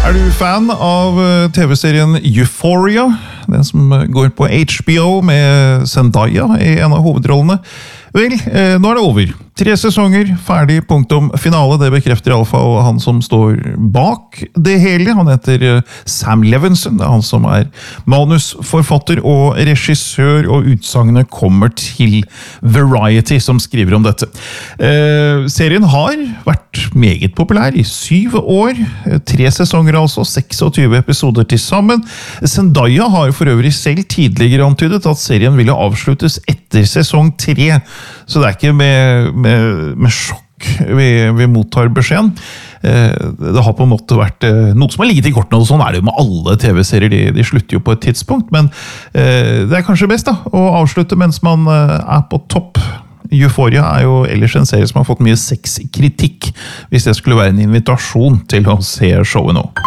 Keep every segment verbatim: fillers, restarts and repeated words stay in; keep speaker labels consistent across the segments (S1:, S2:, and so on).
S1: Er du fan av T V-serien Euphoria? Den som går på H B O med Zendaya i en av hovedrollene. Vel, eh, nå er det over. Tre sesonger, ferdig, punktum, finale. Det bekrefter i alle fall han som står bak det hele. Han heter Sam Levinson. Det er han som er manusforfatter og regissør, og utsagnet kommer til Variety, som skriver om dette. Eh, serien har vært meget populær i syv år. Tre sesonger altså, seksogtyve episoder til sammen. Zendaya har for øvrig selv tidligere antydet at serien ville avsluttes etter sesong tre. Så det er ikke med, med, med sjokk vi, vi mottar beskjeden. Eh, det har på en måte vært eh, noe som har ligget i kortene, og sånn er det jo med alle T V-serier, de, de slutter jo på et tidspunkt, men eh, det er kanskje best da, å avslutte mens man eh, er på topp. Euphoria er jo ellers en serie som har fått mye sexkritikk, hvis det skulle være en invitasjon til å se showet nå.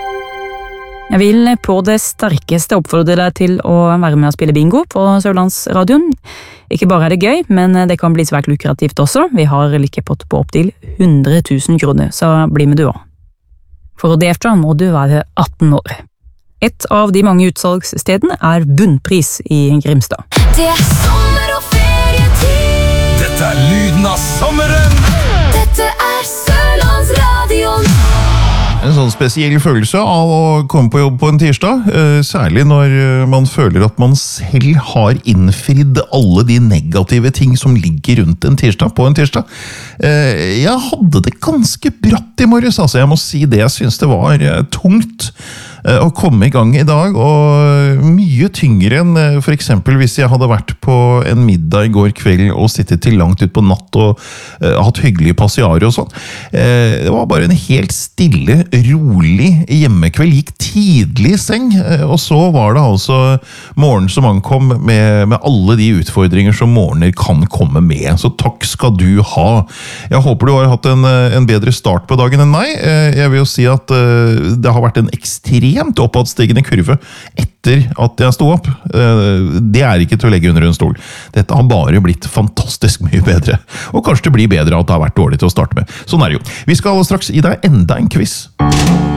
S2: Jeg vil på det sterkeste oppfordre deg til å være med og spille bingo på Sørlandsradioen. Ikke bare er det gøy, men det kan bli svært lukrativt også. Vi har likepott på opptil hundre tusen kroner, så bli med du også. For å delta må du være atten år. Et av de mange utsalgsstedene er Bunnpris i Grimstad.
S3: Det er sommer og ferietid.
S4: Dette er lyden av sommeren.
S3: Dette er Sørlandsradioen.
S1: En sånn spesiell følelse av å komme på jobb på en tirsdag, særlig når man føler at man selv har innfridd alle de negative ting som ligger rundt en tirsdag på en tirsdag. Jeg hadde det ganske bratt i morges, altså jeg må si det. Jeg synes det var tungt å komme i gang i dag, og mye tyngre enn for eksempel hvis jeg hadde vært på en middag i går kveld og sittet til langt ut på natt og uh, hatt hyggelige passiarer og sånn. Uh, det var bare en helt stille, rolig hjemmekveld, gikk tidlig i seng, uh, og så var det altså morgen som ankom med, med alle de utfordringer som morgener kan komme med. Så takk skal du ha. Jeg håper du har hatt en, en bedre start på dagen enn meg. Uh, jeg vil jo si at uh, det har vært en ekstrem oppadstigende kurve etter at jeg sto opp. Det er ikke til å legge under en stol. Dette har bare blitt fantastisk mye bedre. Og kanskje det blir bedre at det har vært dårlig til å starte med. Sånn er det jo. Vi skal straks gi deg enda en quiz.